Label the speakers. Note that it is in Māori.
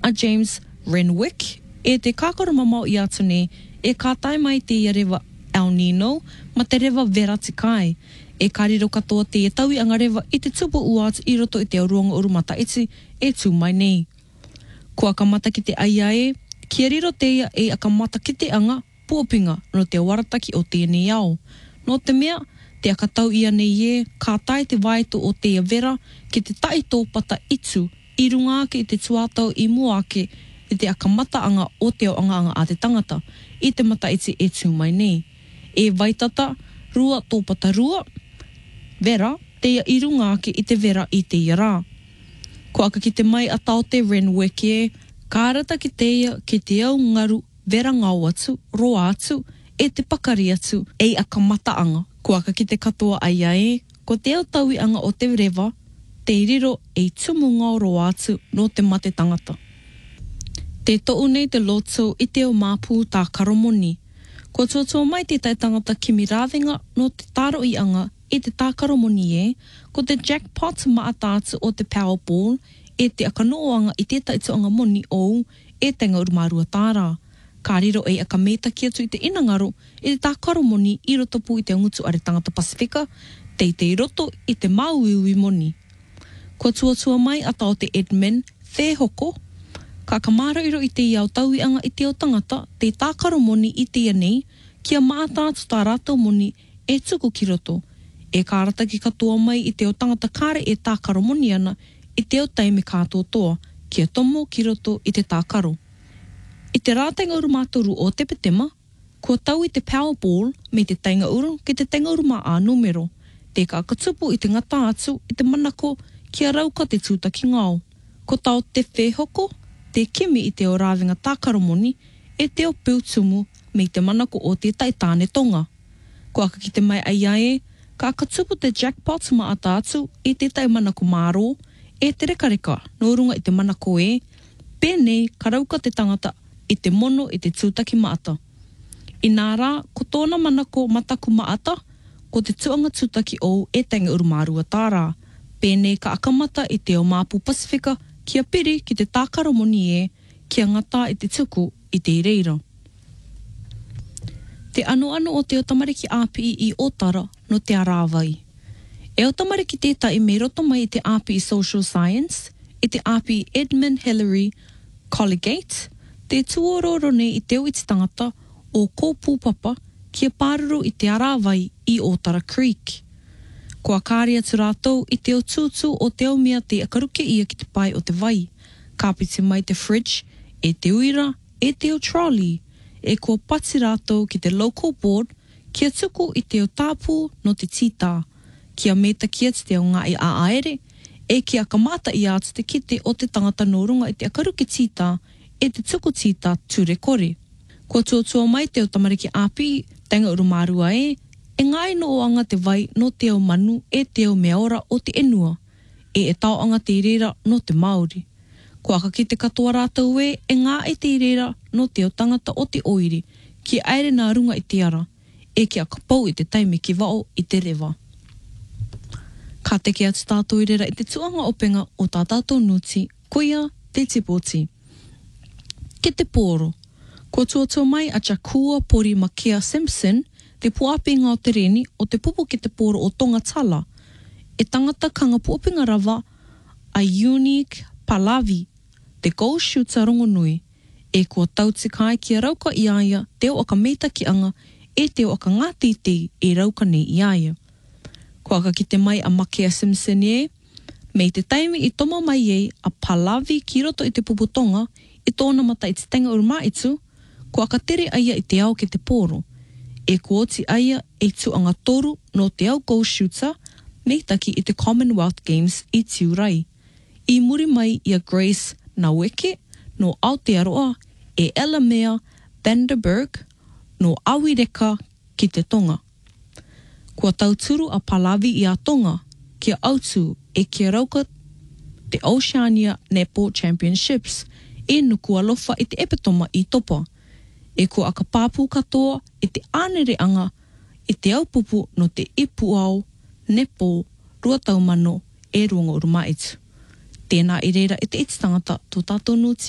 Speaker 1: a James Renwick, e te kākora mamau I atu ne, e kātai mai te ia rewa El Nino, ma te rewa Vera Tikai. E kāriro katoa te e taui anga rewa I te tupu uatu I roto I te auronga urumata iti e tū mai nei. Ko akamata ki te aiae, kia riro te ia e akamata ki te anga puopinga no te warataki o tēnei au. No te mea, te akatau ia nei e, kātai te waito o te Vera ki te tai tōpata itu, I runga ake I te tuatau I mua ake I te akamata anga o te anga a te tangata, I te mata iti e tū mai nei. E waitata, rua tōpata rua, Vera, te ia I runga ake I te Vera I te ia rā. Ko aka ki te mai a tau te Renwick e, kārata ki te ia ki te au ngaru Vera ngau atu, roa atu, e te pakari atu, e akamata anga. Ko aka ki te katoa aia e, ko te au taui anga o te rewa, te riro e tumu ngau roa atu no te mate tangata. Te to'u nei te loto I te o māpū tā karomoni. Ko tōtua mai te tai tangata kimi rāwenga no te tāro I anga I te tā karomoni e, ko te jackpot maatātu o te Powerball, e te akanoanga I te taitoanga moni ou, e tenga urumarua tāra. Ka riro e akameta ki atu I te inangaro, I te tā karomoni I roto pu I te ngutu are tangata Pasifika, te roto I te mauiui moni. Ko tuatua mai a tau te Edmund Whehoko, ka kamara iro I te iau tauianga I te o tangata, te tā karomoni I te nei, kia maatātu tā rātou moni e tuku ki roto. E kārata ki katoa mai I te o tangata kāre e tā karomoni ana, I te o taime kātoa toa, kia tomo ki roto I te tā karo. I te rātenga uru mātoru o te petema, kua tau I te Powerball me te tainga uru ki te tainga uru mā a numero, te ka katupu I te ngata atu I te manako kia rauka te tūtaki ngau. Ko tau te Whehoko, te kimi I te o rāwenga tā karomoni, e te o pūtumu me te manako o te tai tāne tonga. Ko aka ki te mai aiae, ka katupu te jackpot ma ata atu I te tai manako māro, e te rekareka no runga I te manako e, pēnei ka rauka te tangata I te mono I te tūtaki maata. I nā rā, ko tōna manako mataku maata, ko te tuanga tūtaki ou e tainga urumārua tārā. Pēnei ka akamata I te o māpū Pasifika, kia piri ki te tā karomoni e, kia ngata I te tuku I te reira. Te ano o te o tamariki API I Otara no te arāwai. E o tamariki tētai me roto mai I te API Social Science, I te API Edmund Hillary Colligate, te tuororo nei I te uiti tangata o kōpūpapa kia pāruro I te arāwai I Otara Creek. Kua kāri atu rātou I te o tūtū o te aumea te akaruke ia ki te pai o te vai. Kāpiti mai te fridge, e te uira, e te o trolley, e kua pati rātou ki te local board, kia tuku I te o tāpū no te tita, kia meta kia te o ngā I a aere, e kia kamata I atu te kite o te tangata no runga I te akaruke tita, e te tuku tita ture kore. Kua tuatua mai te o tamariki API, tainga urumārua e ngai no o anga te vai no te o manu e te o mea ora o te enua, e tau anga te reira no te Māori. Kua aka ki te katoa rātou e ngā e te reira no te o tangata o te oiri, ki aere nā runga I te ara, e ki a kapau I te taime ki wao I te rewa. Ka teke atu tātou I reira I te tuanga openga o tā tātou nuti, koia te tipoti. Ki te pōro, ko tuatua mai a Jakua Pori Makia Simpson, te puapinga o te reni o te pupu ki te pōro o Tonga Tala, e tangata kanga puapinga rawa a Unique Palavi, te goal shooter rongonui, e kua tautikai ki a rauka I aia te o aka meita ki anga e te o aka ngātiti e rauka nei I aia. Ko aka ki te mai a Makia Simpson e, mei te taimi I toma mai e a Palavi ki roto I te pupu Tonga, I tōna mata I te tenga urumaitu, ko aka tere aia I te ao ki te pōro. E kuoti aia e tuanga toru no te au goal shooter, meitaki I te Commonwealth Games I Tiurai. I muri mai I a Grace Naweke no Aotearoa e Elamea Vanderberg no Awireka ki te Tonga. Kua tauturu a Palavi I a Tonga, kia autu e kia rauka te Oceania Netball Championships e nuku alofa I te epitoma I topa. E ko aka pāpū katoa I te ānereanga I te aupupu no te ipu au, Netball, ruataumano e runga urumaitu. Tēnā I reira I te iti tangata tō tātou nuti.